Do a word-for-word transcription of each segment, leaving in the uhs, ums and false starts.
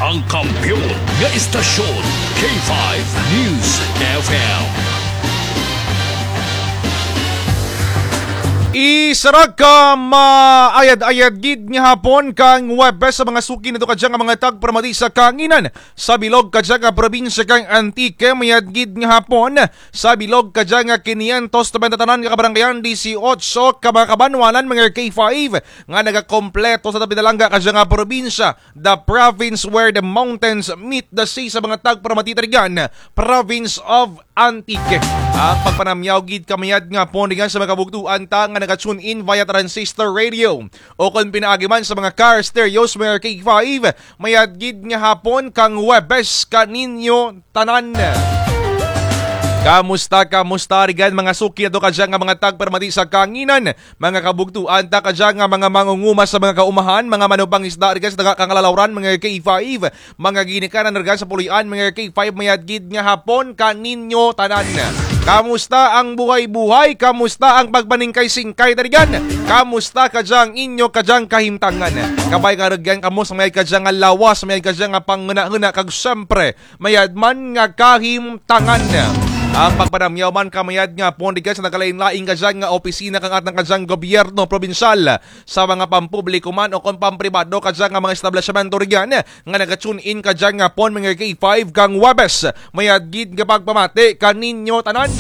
ang kampiyon nga istasyon K five News F M. Isarag ka maayad-ayad gid nga hapon kang Webes sa mga suki nito kadya nga mga tagpramati sa kanginan sa bilog kadya nga probinsya kang Antique mayad gid nga hapon sa bilog kadya nga quinientos tanan nga kabaranggayan eighteen ka mga kabanwanan mga K five nga nagakompleto sa tapinalangga kadya nga probinsya, the province where the mountains meet the sea sa mga tagpramati tarigan, province of Antique. Ang pagpanamyaw gid kamayad nga ponigan sa mga kabugtuan ta nga naka-tune in via transistor radio o kung pinaagiman sa mga car stereos mga K five mayad gid nga hapon kang Webes kaninyo tanan. Kamusta, kamusta rigan mga suki ato kadya nga mga tagpermati sa kanginan, mga kabugtuan ta kadya nga mga mangunguma sa mga kaumahan, mga manubang isda rigan sa daga kangalalawran mga K five, mga ginikanan rigan sa pulian mga K five mayad gid nga hapon kaninyo tanan. Kamusta ang buhay-buhay? Kamusta ang pagbaningkay singkay tarigan? Kamusta kadyang inyo kadyang kahimtangan? Kabay karagyan kamo sa may kadyang nga lawas, may kadyang nga panguna-una kag syempre mayad man nga kahimtangan. Ang pagpanamyaw man kamayad nga pondigan sa nakalain-laing kadyang nga opisina kang atang kadyang gobyerno probinsyal sa mga pampubliko man o kung pampribado kadyang nga mga establishmento rigan nga naga-tune in kadyang nga pon mga K five kang Webes mayad gid nga pagpamati kaninyo tanan.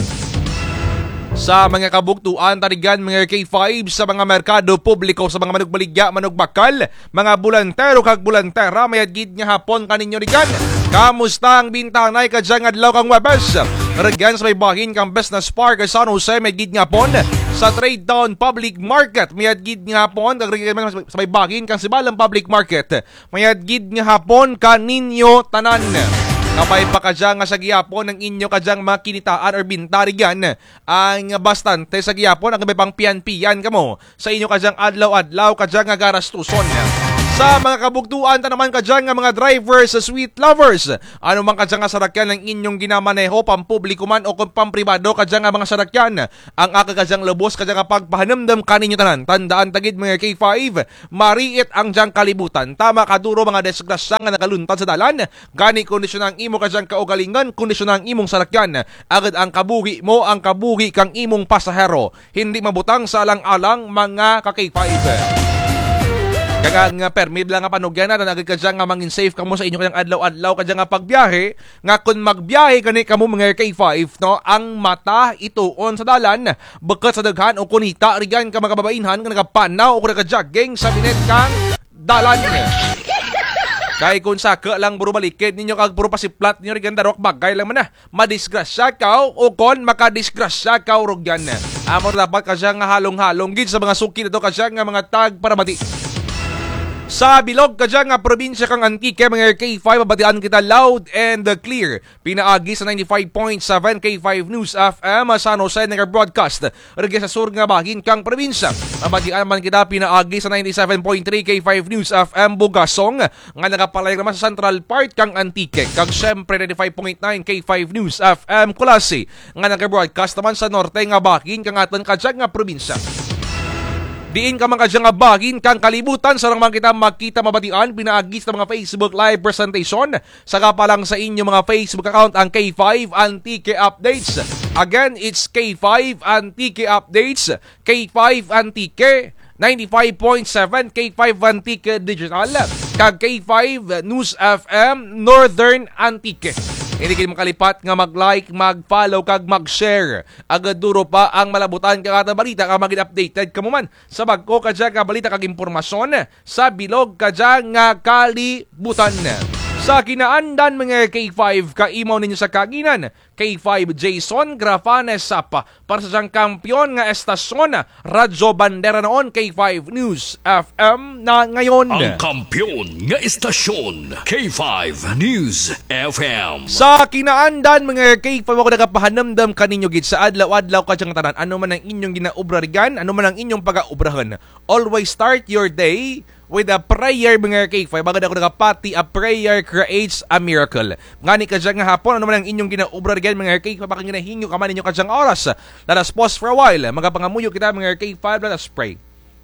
Sa mga kabugtuan tarigan mga K five sa mga merkado publiko sa mga manugbaligya, manugbakal, mga bulantero kag bulantera mayad gid nga hapon kaninyo rigan. Kamusta ang bintanay kadyang adlaw kang Webes? Rigan sa may bahin kang Business Park sa San Jose may gid nga hapon sa Trade Town Public Market mayad gid nga hapon sa may bahin kang Sibalang Public Market mayad gid nga hapon kaninyo tanan. Kapay pa kadya nga sa giyapon ng inyo kadyang makinitaan or bintarigan ang bastante sa giyapon ang may pang piyan-piyan kamo sa inyo kadyang adlaw-adlaw kadyang nga garastuson. Sa mga kabugtuan ta naman kadyang nga mga drivers, sweet lovers, ano man kadyang nga sarakyan ng inyong ginamaneho pampubliko man o kung pampribado kadyang nga mga sarakyan ang aka kadyang lubos kadyang nga pagpahanamdam kaninyo tanan. Tandaan tagid mga K five, mariit ang dyang kalibutan. Tama kaduro mga desgrasya nga nakaluntad sa dalan. Gani kondisyon ang imo kadyang kaugalingan, kondisyon ang imong sarakyan. Agad ang kabuhi mo, ang kabuhi kang imong pasahero. Hindi mabutang sa alang-alang mga ka K five. Kaya nga permit lang nga panugyan na nagig ka dyan nga mangin safe kamo sa inyo kayang adlaw-adlaw ka dyan nga pagbiyahe nga kung magbiyahe kani kamo mga K five no ang mata ituon sa dalan bakat sa daghan o kunita rigan ka mga kababainhan nga nagapanaw o nagajogging sa binet kang dalan. Kay kung saka lang puro balikid ninyo kag puro pasiplat ninyo rigan darok bagay lang man na madisgrasya ka o kon makadisgrasya ka rugyan. Amor dapat ka dyan nga halong-halong gid sa mga suki nito ka dyan nga mga tag para mati. Sa bilog kadya nga probinsya kang Antique mga K five mabatian kita loud and clear. Pinaagi sa ninety-five point seven K five News F M San Jose nga broadcast. Regi sa sur nga bahin kang probinsya. Mabatian man kita pinaagi sa ninety-seven point three K five News F M Bugasong nga nakapalay naman sa central part kang Antique. Kag syempre ninety-five point nine K five News F M Kulasi nga naka-broadcast naman sa norte nga bahin kang aton kadya nga probinsya. Diin ka man kadya nga bagin kang kalibutan sa lang kita makita mabatian pinaagi sa mga Facebook live presentation saka pa lang sa inyo mga Facebook account ang K five Antique Updates. Again, it's K five Antique Updates, K five Antique ninety-five point seven K five Antique Digital kag K five News F M Northern Antique. Hindi kayo makalipat nga mag-like, mag-follow, kag mag-share. Agad duro pa ang malabutan ka kata balita ka maging updated ka mo man. Sa bagko kadya ka balita kag impormasyon sa bilog kadya nga kalibutan. Sa kinaandan mga K five kaimaw ninyo sa kaginan, K five Jason Grafanes Sapa para sa siyang kampyon nga estasyon Radyo Bandera noon K five News F M na ngayon. Ang kampyon nga estasyon K five News F M. Sa kinaandan mga K five ako nagapahanamdam kaninyo gid sa adlaw-adlaw kadyang tanan. Ano man ang inyong ginaubrarigan, ano man ang inyong pag-aubrahan. Always start your day with a prayer mga K five. Bagad ako nagapati, a prayer creates a miracle. Ngani kadyang nga hapon, ano man ang inyong ginaubrarigan mga K five, bakang ginahinyo ka man ninyo kadyang oras. Let us pause for a while. Magapangamuyo kita mga K five, let us pray.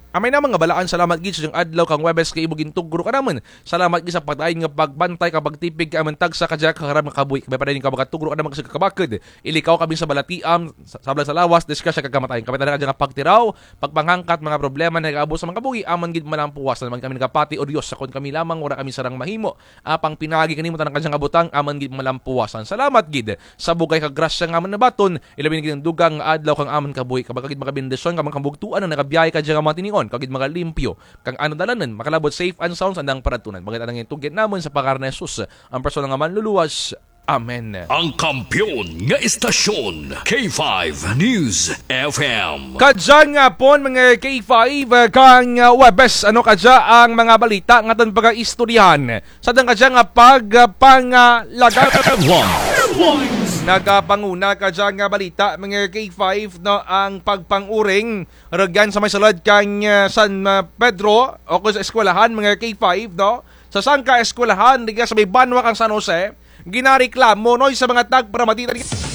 Amay na mga balaan, salamat gid sa yung adlaw kang Webes kay ibugin tugro ka naman. Salamat gid sa pagdayon nga pagbantay kapag tipig ka amantag sa kadya kaharap nga kabuhi. Kabay pa din ka magatugro ka naman sa kakabakod. Ilikaw kami sa balatiam, sablang sa lawas, discuss sa kagamatayon. Kabay ta kadya nga pagtiraw, pagpanghangkat mga problema na nagaabo sa mga kabuhi, aman gid malampuwas naman kami nagapati o Dios sa kon kami lamang wala kami sarang mahimo. Apang pinagi kanimo tanang kadya nga butang, aman gid malampuwasan. Salamat gid sa bugay ka grasya nga man nabaton, ilabi gid ang dugang adlaw kang aman kabuhi. Kabag gid mga bendisyon kamang kabugtuan ang nagabiyahe kadya nga mga tinion, kagid mga limpyo kang ano dalanan makalabot safe and sound sa andang paratunan. Bagay anang itugit namon sa pangalan ni Jesus ang personal nga manluluwas. Amen. Ang kampiyon nga istasyon K five News F M. Kadyan nga po mga K five kang uh, Webes ano kadya ang mga balita nga tan pag-istoryahan sa dang kadya nga pagpangalaga. Nagapanguna kadya nga balita mga K five no ang pagpanguring ragyan sa may salad kang uh, San Pedro o kung sa eskwelahan mga K five no sa sangka eskwelahan diga sa may banwa kang San Jose ginareklamo noy sa mga tag para matita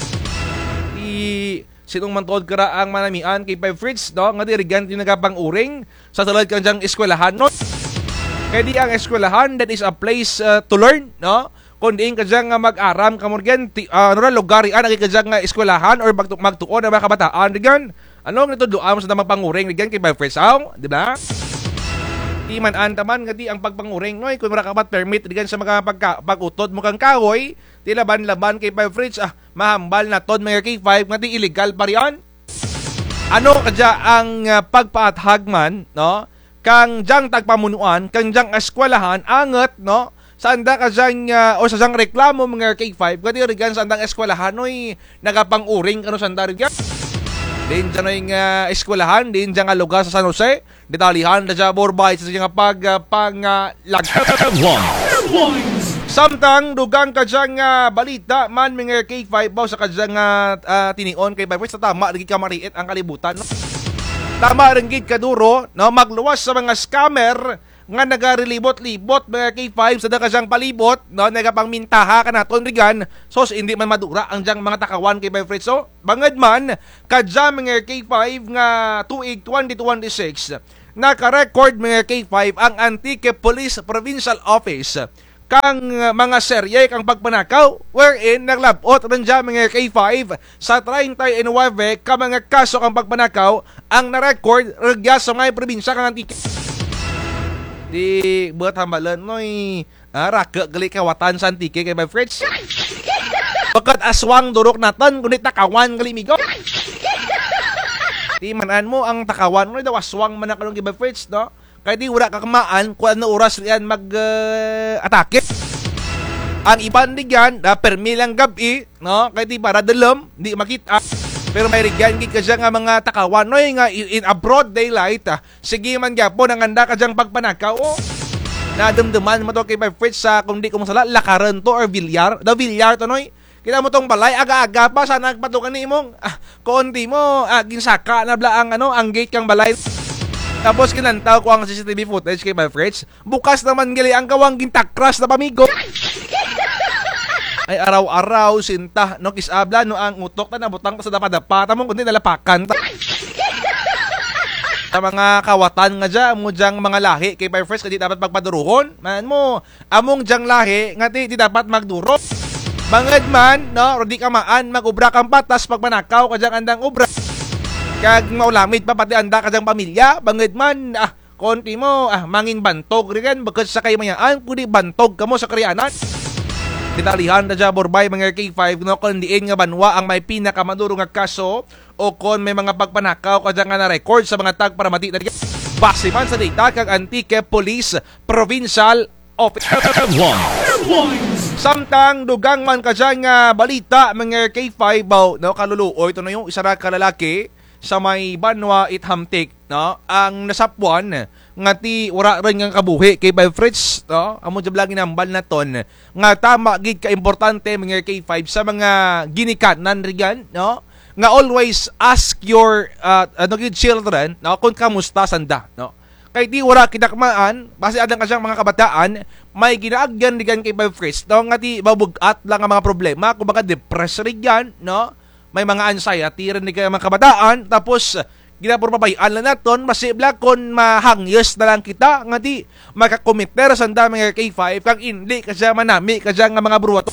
i sinong mantod kara ang manamian kay Five Fritz no nga dirigan ti nagapanguring sa salad kang jang eskwelahan no kay di ang eskwelahan that is a place uh, to learn no kundi ka dyan nga mag-aram kamurgen uh, ano na lugarian ang ka dyan nga eskwelahan or magtu magtuon na mga kabataan digan ano nito doam sa damang panguring digan kay Five Fritz aw di ba di man antaman nga di ang pagpanguring noy kung mara ka bat permit digan sa mga pagka, pag-utod mo kang kahoy di laban-laban kay Five Fritz ah mahambal na tod mga K five nga di illegal pa riyan ano kadya ang uh, pagpaathag man no kang jang tagpamunuan kang jang eskwelahan anget no sanda ka dyan, uh, o sa dyan reklamo mga K five, kati rigan sa andang eskwelahan, no'y nagapanguring, ano sanda rigan? Din dyan no'y uh, eskwelahan, din dyan nga lugar sa San Jose, detalihan na dyan borbay sa dyan nga pag, uh, pang, uh, lag. Samtang, dugang ka dyan nga balita, man mga K five, baw sa ka dyan nga uh, tinion kay Five, sa tama, naging kamariit ang kalibutan, no? Tama rin gid kaduro, no? Magluwas sa mga scammer, nga nagarelibot-libot mga K five sa dakasyang palibot no nagapangmintaha kanaton rigan sos hindi man madura ang jang mga takawan kay Five Fritz so bangad man kadya mga K five nga tuig twenty twenty-six naka-record mga K five ang Antique Police Provincial Office kang mga serye kang pagpanakaw wherein naglabot rin dyan mga K five sa thirty-nine ka mga kaso kang pagpanakaw ang na-record rigya sa mga probinsya kang Antique di buat hambalan noy ah, raka gali kawatan sa Antique kay Five Fritz pagkat aswang durok naton kundi takawan gali migo di manan mo ang takawan noy daw aswang man kalong kay Five Fritz no kay di wala kakamaan kung ano oras riyan mag uh, atake ang iban digyan da permi lang gabi no kay di para dalam di makita pero may rigyan gid kasya nga mga takawan noy nga in a broad daylight ah, sige man gyapon ang anda kadyang pagpanakaw oh. Nadamdaman mo to kay Five Fritz sa kung di ko masala lakaran to or bilyar da bilyar to noy kita mo tong balay aga-aga pa sa nagpatukan ni imong ah, konti mo ah, ginsaka na bla ang ano ang gate kang balay tapos kinantaw ko ang C C T V footage kay Five Fritz bukas naman gali ang kawang gintakras na pamigo ay araw-araw sinta no kisabla no ang utok ta nabutang sa dapadapa tamong kundi nalapakan ta sa mga kawatan nga dyan mo dyang mga lahi kay Five Fritz kadi dapat magpaduruhon man mo among dyang lahi nga di, di dapat magduro bangad man no or di ka maan magubra kang patas pag manakaw kadyang andang ubra kag maulamit pa pati anda kadyang pamilya bangad man ah konti mo ah mangin bantog riyan bagkat sa kay mayaan kundi bantog kamo sa kriyanan Ditalihan na dyan borbay mga K five no kung diin nga banwa ang may pinakamaduro nga kaso o kung may mga pagpanakaw kadya nga na-record sa mga tag para matita base man sa data kag Antique Police Provincial Office. Samtang dugang man kadya nga balita mga K five baw no kaluluoy ito na yung isa ra ka lalaki sa may banwa ithamtik no ang nasapwan nga ti wala rin nga kabuhi kay Five Fritz no amo jud lagi nambal na ton nga tama gid ka importante mga K five sa mga ginikanan rigan no nga always ask your uh, ano gid children no kung kamusta sanda no kay di wala kinakmaan base adang kasyang mga kabataan may ginaagyan rigan kay Five Fritz no nga ti babugat lang ang mga problema kung baka depressed rigan no may mga anxiety rin ni mga kabataan tapos ginapurpabayaan lang naton, masibla kung mahangyos na lang kita, nga di makakomiter sa dami nga K five, kang hindi kasya manami, kasya nga mga bruwato.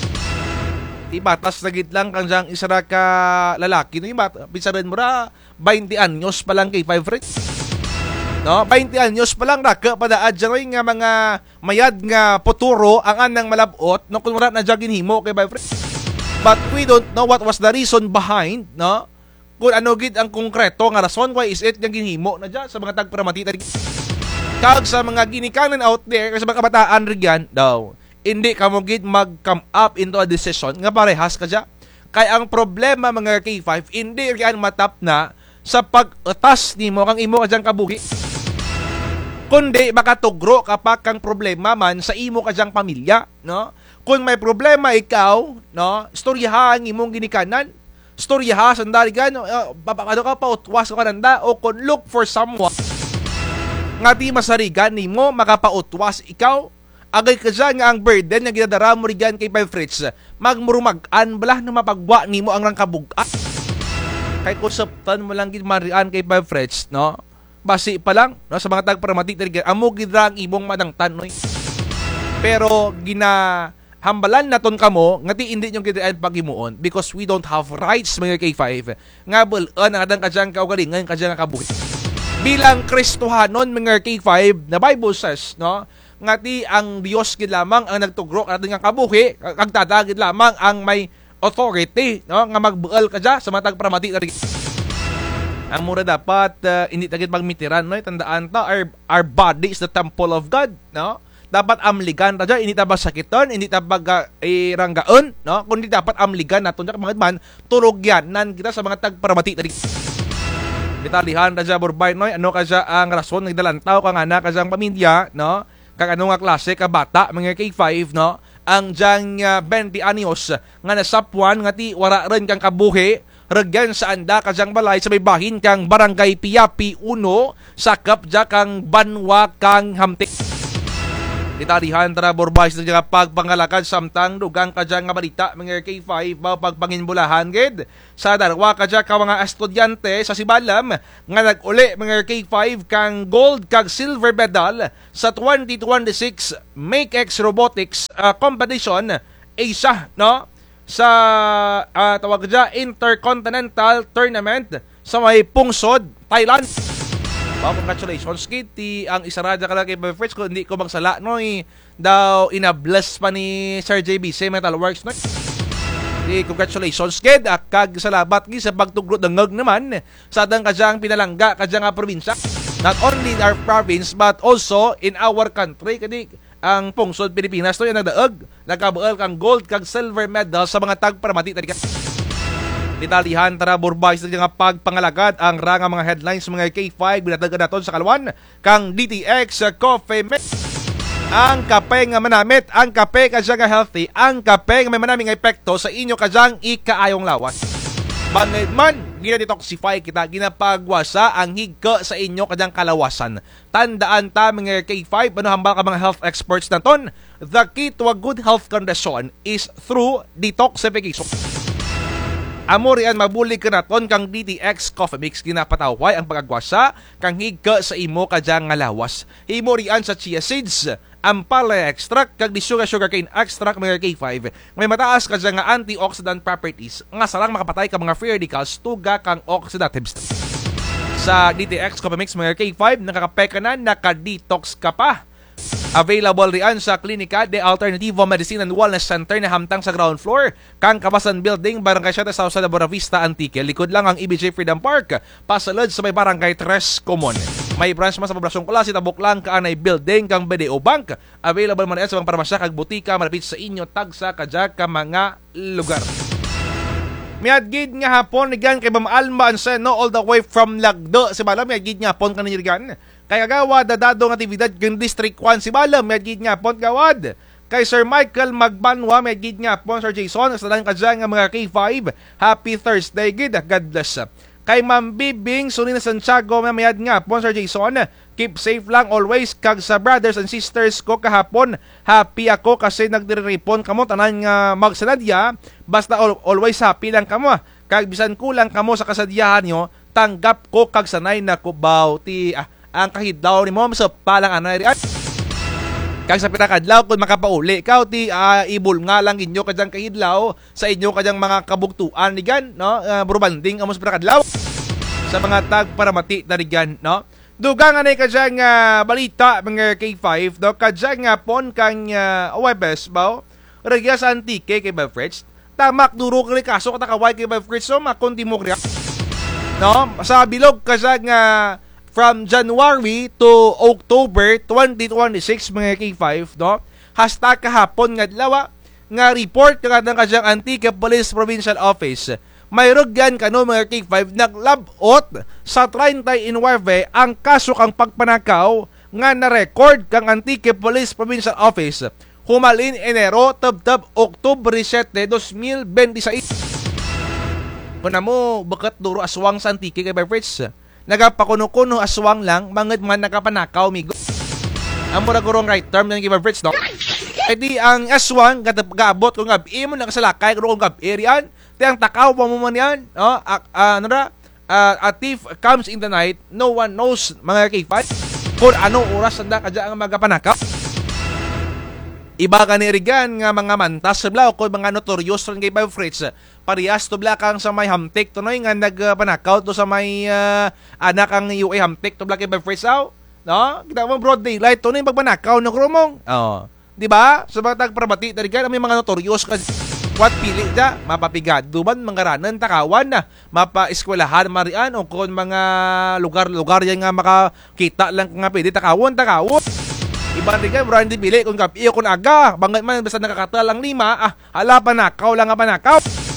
Di batas na git lang kang siyang isa na ka lalaki, no, pisarin mo ra, twenty anyos pa lang K five, friend. No, twenty anyos pa lang raka padaad dyan nga mga mayad nga poturo ang anang malabot, no, kung wala na dyan ginhimo kay friend. But we don't know what was the reason behind, no, kung ano gid ang konkreto nga rason why is it nga ginhimo na dyan sa mga tagpramatita. Kag sa mga ginikanan out there, sa mga kabataan rigyan, daw, hindi ka mo gid mag-come up into a decision nga parehas ka dyan. Kaya ang problema mga K five, hindi riyan matap na sa pag-utas ni mo kang imo ka dyan kabuhi. Kundi makatugro kapag kang problema man sa imo ka dyan pamilya, no? Kung may problema ikaw, no, storyahan imong ginikanan, storyahan sandali ka, no, uh, ano ka pa, utwas ka nanda, o kung look for someone nga di masarigan nimo makapautwas ikaw, agay ka dyan nga ang burden nga ginadara mo rigan kay Five Fritz, magmurumagan bala na mapagwa nimo ang rangkabuga. Kay kusaptan mo lang gid marian kay Five Fritz, no? Basi pa lang, no, sa mga tagpramati rigan, amo gid ra ang imong madangtan, no? Pero gina hambalan naton kamo ngati hindi nyo gidaan paghimuon because we don't have rights mga K five nga bulan ang adang kadyang kaugalingan kadyang kabuhi bilang Kristohanon mga K five na Bible says, no, ngati ang Dios gid lamang ang nagtugro kadang nga kabuhi, agtatagid lamang ang may authority, no, nga magbual kadya sa matag pramati ang mura dapat uh, hindi tagid magmitiran, no, tandaan ta our, our body is the temple of God, no. Dapat amligan ta dyan, hindi ta ba sakiton, hindi ta ba uh, iranggaon, no? Kundi dapat amligan naton dyan, mga man, turugyanan kita sa mga tagparamati tadi. Ditalihan ta dyan, burbay, no? Ano ka dyan ang rason, nagdalantaw ka nga na ka dyan pamilya, no? Kag ano nga klase, ka bata, mga K five, no? Ang dyan uh, twenty anyos, nga nasapwan, nga ti, wara rin kang kabuhi, regyan sa anda ka dyan balay, sa may bahin kang barangay Piapi uno, sakap dyan kang banwa kang hamtik. Italihan tara borbay sa mga pagpangalakad samtang dugang ka dyan nga balita mga K five ba pagpanginbulahan gid sa darwa ka dyan ka mga estudyante sa Sibalam nga nag-uli mga K five kang gold kag silver medal sa twenty twenty-six Make X Robotics uh, competition Asia, no, sa uh, tawag dyan Intercontinental Tournament sa may Pungsod, Thailand. Wow, congratulations, Kitty. Ang isarada ka lang kay Five Fritz, kung hindi ko magsala, no, eh, daw inabless pa ni Sir J B C Metalworks, no? Di, congratulations, Kid. Kag salabat gi sa pagtugro dangag naman sa adang kadyang pinalangga kadyang nga probinsya. Not only in our province, but also in our country. Kadi, ang Pungsod, Pilipinas, no, yung nagdaag, nagkabual kang gold kag silver medal sa mga tagparamati. Tadi ka. Italihan tara burbay sa nga pagpangalagad ang ranga mga headlines mga K five binatagan naton sa kalwan kang D T X Coffee Mix. Ang kape nga manamit, ang kape ka nga healthy, ang kape nga may manaming epekto sa inyo kadyang ikaayong lawas. Bangid man, gina-detoxify kita, ginapagwasa ang higka sa inyo kadyang kalawasan. Tandaan ta mga K five, ano hambal ka mga health experts naton, the key to a good health condition is through detoxification. Amorian mabuli ka naton kang D T X Coffee Mix ginapataway ang pagagwasa kang higka sa imo kadyang nga lawas. Himorian sa chia seeds, ampalaya extract kag di sugar sugarcane extract mga K five. May mataas kadyang nga antioxidant properties nga sarang makapatay ka mga free radicals tuga kang oxidatives. Sa D T X Coffee Mix mga K five nakakape ka na, naka-detox ka pa. Available riyan sa Klinika de Alternativo Medicine and Wellness Center na hamtang sa ground floor kang Kabasan Building, Barangay Siete South sa Buena Vista, Antique. Likod lang ang E B J Freedom Park, pasalad sa may Barangay Tres Common. May branch mas sa Poblacion Klase, Tabuklan, kaanay building kang B D O Bank. Available man sa mga parmasya kag butika malapit sa inyo tagsa kadya ka mga lugar. Miadgid nga hapon nigan kay Ma'am Alma Anseno all the way from Lagdo si Balam. Miadgid nga hapon kanina nigan kay gawad dadado nga aktibidad kang District one si Balam. Miadgid nga hapon gawad kay Sir Michael Magbanwa. Miadgid nga hapon Sir Jason sa dalang kadya nga mga K five. Happy Thursday gid, God bless. Kay Ma'am Bibing Sunina Santiago mayad nga hapon Sir Jason, keep safe lang always. Kag sa brothers and sisters ko kahapon, happy ako kasi nagdirepon kamo tanan nga magsanadya, basta always happy lang kamo. Kag bisan kulang kamo sa kasadyahan nyo, tanggap ko kag sanay na kubaw ti ah, ang kahidlaw ni mo sa palang anay at kag sa pinakadlaw kung makapauli ikaw ti uh, ibol nga lang inyo kadyang kahidlaw sa inyo kadyang mga kabugtuan ni gan no uh, brubanding amos pinakadlaw sa mga tag para mati na rigan no dugang anay kadyang uh, balita mga K five no kadyang uh, pon kang uh, Webes bao regya sa antike kay Befreds tamak duro kay kaso katakaway kay Befreds so makunti mo kriya no sa bilog kadyang uh, from January to October twenty twenty-six mga K five no hashtag kahapon nga adlaw nga report nga ng kadyang Antique Police Provincial Office mayroon yan kano mga K five naglabot sa thirty-nine ang kaso kang pagpanakaw nga na-record kang Antique Police Provincial Office humalin Enero tab-tab Oktubre seven, twenty twenty-six. Kuna mo bakat duro aswang sa Antique kay Befreds nagapakuno-kuno aswang lang mangad man nakapanakaw migo ang mura gurong right term ng kay Befreds no ay di ang aswang gaabot kung gabi mo nakasalakay kung gabi riyan ang takaw pa mo man yan, no? Uh, uh, ano na, uh, a thief comes in the night, no one knows, mga K five, kung anong oras na kadya ang magapanakaw. Iba ka ni Rigan nga mga mantas sa blaw, kung mga notorious rin kay Befreds, parehas to bla kang sa may hamtik, to no, nga nagpanakaw to sa may uh, anak ang U A hamtik, to bla kay Befreds, no? Kita mo broad daylight, to no yung pagpanakaw ng krumong. Oh. Di ba? Sa mga tagparabati na Rigan, may mga notorious ka what pili da mapapigado man mangaranan takawan na mapa-eskwelahan marian o kung mga lugar-lugar yan nga makakita lang nga pwede takawon takawon iba rin ka bro hindi pili kung kapi kung aga bangat man basta nakakata lang lima ah hala panakaw lang nga panakaw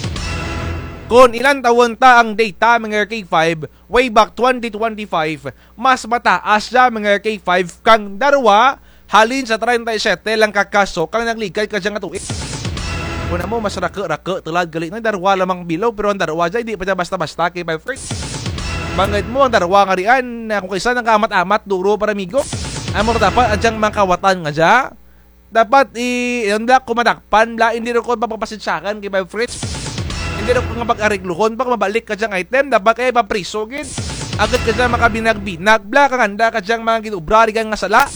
kung ilan tawon ta ang data mga K five way back twenty twenty-five mas mataas siya mga K five kang darwa halin sa thirty-seven lang kakaso kang nagligay ka dyan nga tuwid. Kung mo mas rake-rake tulad galit na darwa lamang bilaw pero ang darwa dyan hindi pa dyan basta-basta kay my friend bangad mo ang darwa nga riyan kung kaysa ng kamat-amat duro para migo amor dapat adyang mga kawatan nga dyan dapat i yun da kumadakpan la hindi rin ko mapapasitsakan kay my friend hindi rin ko nga pag-arigluhon pag mabalik ka dyang item dapat kaya maprisogin agad ka dyan makabinag-binag bla kang handa ka dyang mga ginubrari kang nga sala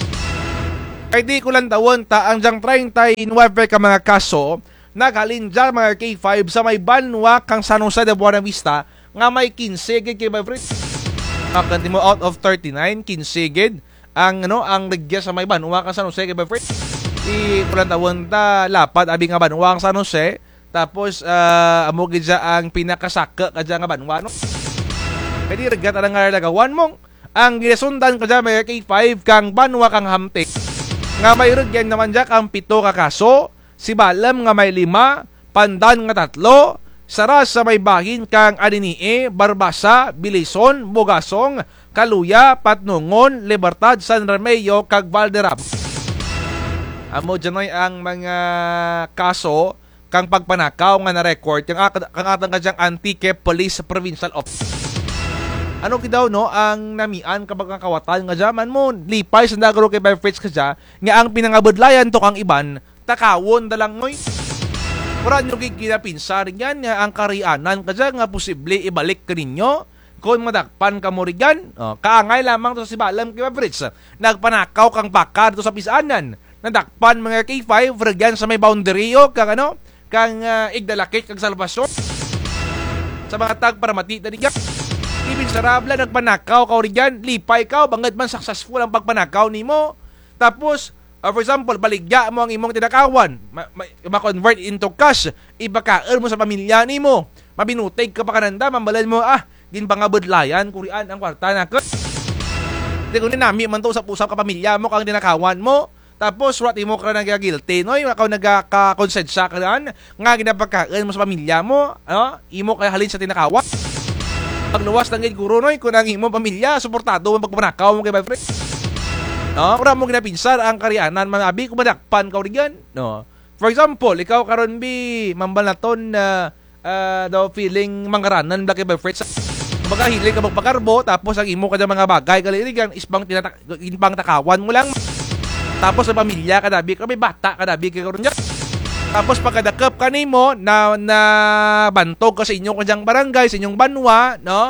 kay di ko lang tawon ta ang dyang thirty-nine ka mga kaso naghalin dyan mga K five sa may banwa kang San Jose de Buena Vista nga may fifteen gid kay my friend. Makanti mo out of thirty-nine, fifteen gid ang ano ang regya sa may banwa kang San Jose kay my friend. Di ko lang tawon ta lapad abi nga banwa kang San Jose tapos uh, amo gid ang pinakasaka kadya nga banwa no. Kay di regya ta nga lagawan mong ang ginasundan kadya mga K five kang banwa kang hamtik nga may rugyan naman dyak ang pito ka kaso, si Balam nga may lima, Pandan nga tatlo, Saras sa may bahin kang Adinie, Barbasa, Bilison, Bugasong, Kaluya, Patnungon, Libertad, San Remeo, kag Valderrama. Amo dyan ang mga kaso kang pagpanakaw nga na-record kang atang kadyang Antique Police Provincial Office. Ano kidaw no ang namian kapag ang kawatan nga jaman mo lipay sa nagaro kay Befreds ka dya nga ang pinangabudlayan to kang iban takawon dalang ngoy mura nyo giginapinsa rin yan nga ang karianan ka dya nga posible ibalik ka ninyo kung madakpan ka mo rin yan oh, kaangay lamang to si Balam kay Befreds nagpanakaw kang bakar to sa pisanan nadakpan mga K five rin sa may boundary o kang ano kang uh, igdalakit kang salvasyon sa mga tag para matita rin yan ibig sarabla nagpanakaw ka rin yan, lipay ka, bangad man successful ang pagpanakaw nimo. Tapos, uh, for example, baligya mo ang imong tinakawan, ma-convert ma- into cash, ibakaer mo sa pamilya nimo, mabinutay ka pa kananda, mambalan mo, ah, ginpangabudlayan, kurian ang kwarta na ka. Hindi ko ninami man to sa pusap ka pamilya mo, kang tinakawan mo. Tapos, wati mo ka nag-guilty, no? Ikaw nagka-consensya ka rin, nga ginapakaer mo sa pamilya mo, ano? Imo kaya halin sa tinakawan. Pag luwas ng guro noy kung ang imong pamilya suportado ang pagpanakaw mo kay my friend. No, ora mo ginapinsan ang karianan manabi kung madakpan ka rin. No. For example, ikaw karon bi mambalaton na uh, daw feeling mangaranan black my friend. Kumbaga hilig ka magpakarbo tapos ang imo kada mga bagay kalirigan isbang tinatak inpang takawan mo lang. Tapos sa pamilya kadabi ka may bata kadabi ka karon. Tapos pagkadakap kanimo na na bantog ka sa inyong kanyang barangay, sa inyong banwa, no?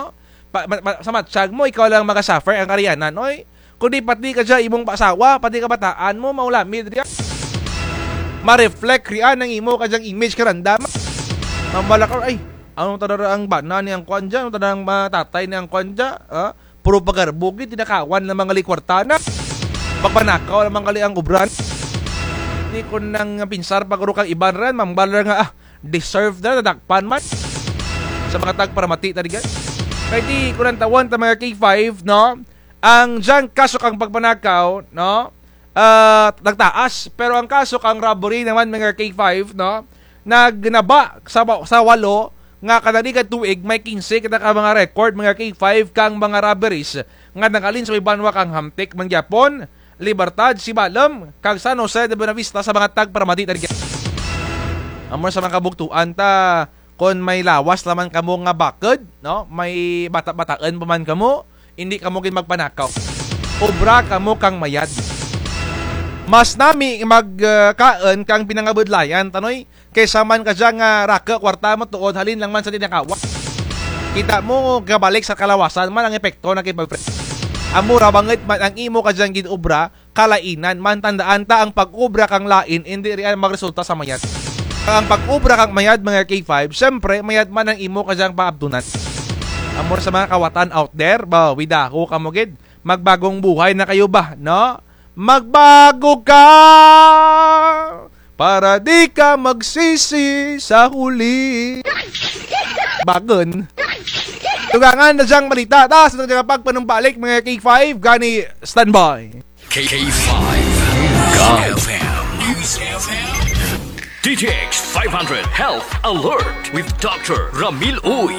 pa, ma, ma, sa matsyag mo, ikaw lang makasuffer ang karyanan. Oy, kundi pati ka dyan, imong pasawa, pati kabataan mo, maulamid riyan. Ma-reflect riyan ang imo ka dyan image karandam. Mamalakar, ay, anong tadara ang bana niyang kwanja, anong tadara ang matatay niyang kwanja, ha? Puro pagarbugit, tinakawan ng mga likwartana. Pagpanakaw ng mga liang ubran. Hindi ko nang pinsar paguro kang iban rin, mambalar nga, ah, deserve na, nadakpan man. Sa mga tagparamati taligan. Kaya di ko nang tawan ta mga K five, no? Ang dyan kaso kang pagpanakaw, no? Uh, nagtaas. Pero ang kaso kang robbery naman mga K five, no? Nagnaba sa, sa walo, nga kanaligan tuig, may quince kita ka mga record, mga K five kang mga robberies. Nga nakalin sa ibanwa kang hamtik, mangyapon, Libertad, Sibalom, kang San Jose de Buenavista sa mga tagparamati taligan. Amor sa mga kabuktuan ta, kung may lawas naman kamo nga bakod, no? May bata-bataan pa man kamo, hindi kamo kin magpanakaw. Obra kamo kang mayad. Mas nami magkaan uh, kang pinangabudlayan, tanoy, kaysa man ka dyan nga raka, kwarta mo, tuod, halin lang man sa tinakawa. Kita mo, gabalik sa kalawasan man ang epekto ng kipagpre. Amura bangit man ang imo ka dyan ginobra, kalainan, man tandaan ta ang pag-ubra kang lain, hindi rin magresulta sa mayad. Ang pag-ubra kang mayad mga K five, syempre mayad man ang imo kadyang paabdunan. Amor sa mga kawatan out there, ba, widako ka mo gid, magbagong buhay na kayo ba, no? Magbago ka para di ka magsisi sa huli. Bagon. Tugangan na diyang balita. Tas na diyang pagpanumbalik mga K five, gani standby. K five God F M News F M D T X five hundred Health Alert with Doctor Ramil Uy.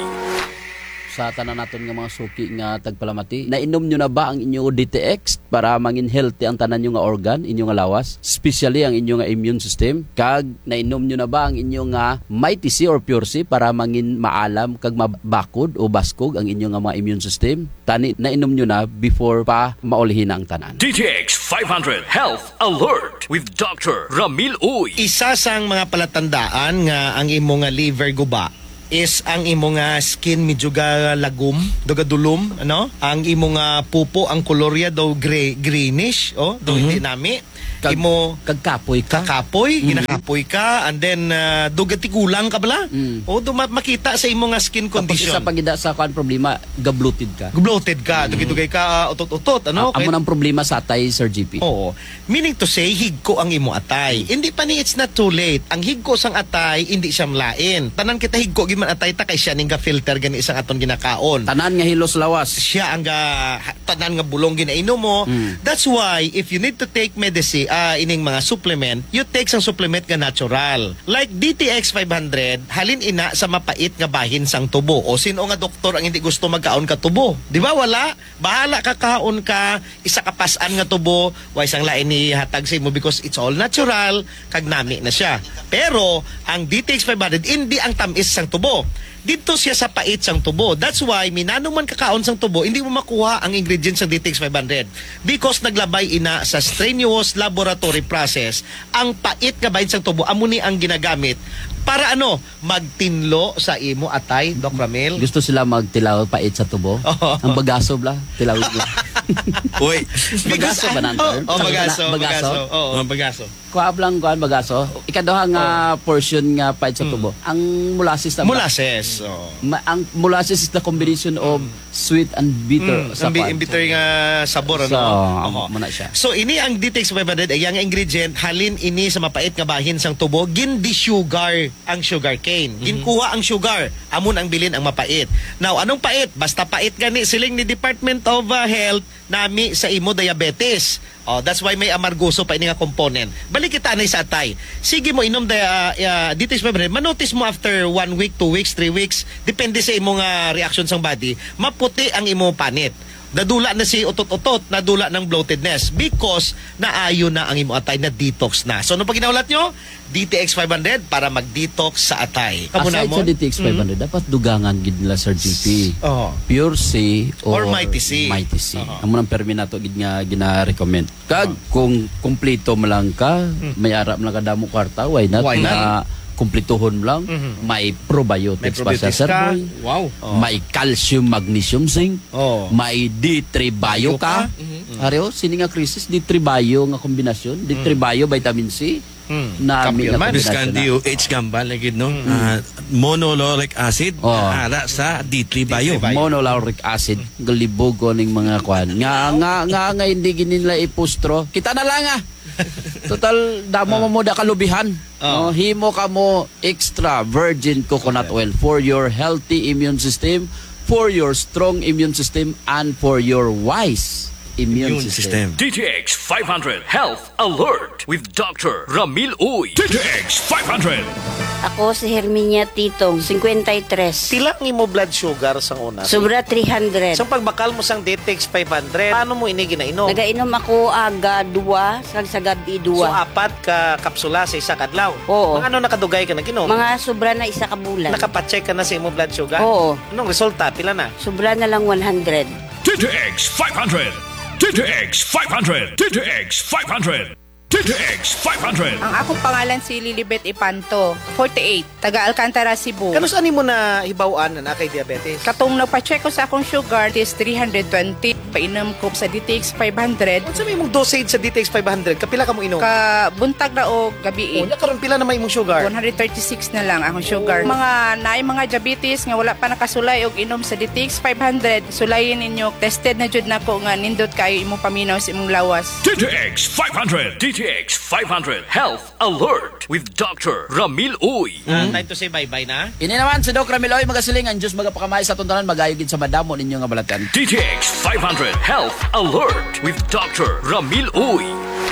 Sa tanan naton nga mga suki nga tagpalamati, nainom nyo na ba ang inyong D T X para mangin healthy ang tanan nyo nga organ, inyong nga lawas, especially ang inyong nga immune system? Kag nainom nyo na ba ang inyong nga Mighty C or Pure C para mangin maalam kag mabakod o baskog ang inyong nga mga immune system? Tani nainom nyo na before pa maulihin ang tanan. D T X five hundred Health Alert with Doctor Ramil Uy. Isa sang mga palatandaan nga ang imong nga liver guba is ang imong nga skin medyo ga lagum, duga dulum, ano? Ang imong nga pupo, ang kolorya daw gray, greenish, oh, do mm-hmm. hindi nami. Kag, imo kagkapoy ka. Kakapoy, Mm-hmm. ginakapoy ka, and then uh, dugati kulang ka bala. Mm. O do ma- makita sa imong nga skin Tapos condition. isa pagida sa kan problema, gabloated ka. Bloated ka, Mm-hmm. dugay-dugay ka, uh, utot-utot, ano? Ah, amo nang problema sa atay, Sir G P. Oo. Meaning to say, higko ang imo atay. Hindi pa ni it's not too late. Ang higko sang atay, hindi siya mlain. Tanan kita higko giman atay ta kay siya ning ga filter gani isang aton ginakaon. Tanan nga hilos lawas. Siya ang ga tanan nga bulong ginainom mo. Mm. That's why if you need to take medicine, uh, ining mga supplement, you take sang supplement nga natural. Like D T X five hundred, halin ina sa mapait nga bahin sang tubo. O sino nga doktor ang hindi gusto magkaon ka tubo? Di ba wala? Bahala ka kaon ka, isa ka pasan nga tubo, wa isang lain ni hatag sa imo because it's all natural, kag nami na siya. Pero ang D T X five hundred hindi ang tamis sang tubo. Dito siya sa pait sang tubo. That's why minanong man kakaon sang tubo, hindi mo makuha ang ingredients ng D T X five hundred because naglabay ina sa strenuous laboratory process ang pait nga bahin sang tubo amo ni ang ginagamit para ano magtinlo sa imo atay, Doc Ramil. Gusto sila magtilaw pait sa tubo. Oo. Ang bagaso bla, tilawid bla. Uy, Bagaso ba nan? Oh, oh, bagaso, Na- bagaso. bagaso? Oo, bagaso. Kuab lang kuan bagaso. Ikaduha nga portion nga pait sa tubo. Ang molasses na bla. Molasses. Oh. Ma- ang molasses is the combination of sweet and bitter Mm, sa ang bi- kuan. bitter nga sabor ano. So, Oo. amo na siya. So ini ang D T X five hundred ay ang ingredient halin ini sa mapait nga bahin sang tubo gin di sugar ang sugar cane. Ginkuha ang sugar amon ang bilin ang mapait. Now anong pait? Basta pait gani siling ni Department of uh, Health nami sa imo diabetes. Oh, that's why may amargoso pa ini nga component. Balik kita na sa atay. Sige mo inom da uh, uh, D T X five hundred. Manotice mo after one week, two weeks, three weeks, depende sa imong uh, reaction sang body, maputi ang imong panit. Nadula na si utot-utot, nadula ng bloatedness because naayo na ang imo atay na detox na. So ano pa ginaulat nyo? D T X five hundred para mag-detox sa atay. Aside sa D T X five hundred, dapat dugangan gid nila Sir G P. Oo. Pure C or, Or Mighty C. Mighty C. Oo. Amo nang permi nato gid nga gina-recommend. Kag kung kumpleto mo lang ka, may ara mo lang ka damo kwarta, why not? Why not? Na kumplituhon lang. Mhm. May probiotics pa sa May probiotics ka. sir. Wow. Oh. May calcium, magnesium, zinc. Oh. May D three bio ka. Mhm. Ariyo, sini nga krisis D three bio nga kombinasyon. D three bio, vitamin C. Mm. Na Kampiyon man. kombinasyon na. Biskan D O H gamba lagi no. Ah, monolauric acid Oh. ara sa D three bio. Bio. Monolauric acid galibog ko ning mga kwan nga nga nga nga hindi ginila ipustro kita na lang ah total damo mo mo da kalubihan no Oh. himo ka mo extra virgin coconut oil for your healthy immune system, for your strong immune system, and for your wise immune, Immune system. system. D T X five hundred Health Alert with Doctor Ramil Uy. D T X five hundred. Ako si Herminia Titong, fifty-three. Pila ang imo blood sugar sa una? Sobra three hundred. So pagbakal mo sang D T X five hundred, paano mo ini ginainom? Nagainom ako aga dua, sag sa gabi So dua. apat ka kapsula sa isa kadlaw. Oo. Mga ano nakadugay ka naginom? Mga sobra na isa ka bulan. Nakapacheck ka na sa imo blood sugar? Oo. Anong resulta? Pila na? Sobra na lang one hundred. D T X five hundred. D T X five hundred. D T X five hundred. D T X five hundred. Ang akong pangalan si Lilibet Ipanto, forty-eight, taga Alcantara, Cebu. Kano saan mo na hibawaan na nakay diabetes? Katong nagpa-check ko sa akong sugar is three hundred twenty. Painom ko sa D T X five hundred. Kung sa may mong dosage sa D T X five hundred, kapila ka mo inom? Ka buntag na o gabi. Oh, karon pila na may imong sugar? one hundred thirty-six na lang akong sugar. Mga naay mga diabetes nga wala pa nakasulay og inom sa D T X five hundred, sulayin ninyo. Tested na jud nako nga nindot kayo imong paminaw sa imong lawas. D T X five hundred. D T X five hundred Health Alert with Doctor Ramil Uy. Ah, time to say bye-bye na. Ini naman si Doc Ramiloy magasaling ang Diyos magapakamay sa tuntanan magayogin sa madamo ninyo nga balatan. D T X five hundred Health Alert with Doctor Ramil Uy.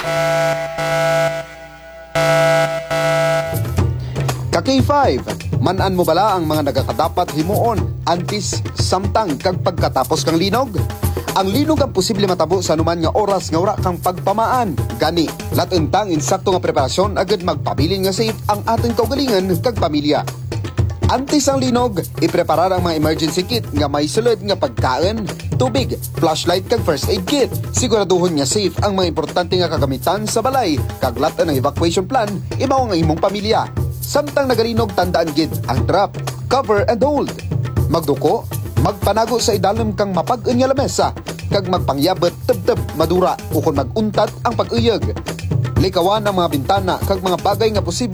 Ka K five, manan mo bala ang mga nagakadapat himuon antis samtang kag pagkatapos kang linog? Ang linog ang posible matabo sa anuman nga oras nga wala kang pagpamaan. Gani, latentang insakto nga preparasyon agad magpabilin nga safe ang ating kaugalingan kag pamilya. Antes ang linog, ipreparar ang mga emergency kit nga may sulod nga pagkain, tubig, flashlight kag first aid kit. Siguraduhon nga safe ang mga importante nga kagamitan sa balay, kag latan ng evacuation plan, imaw ang imong pamilya. Samtang nagalinog, tandaan gid ang drop, cover and hold. Magduko, magpanago sa idalom kang mapag-un nga lamesa, kag magpangyabot teb-teb madura o kung maguntat ang pag-uyag. Likawan ang mga bintana kag mga bagay nga posible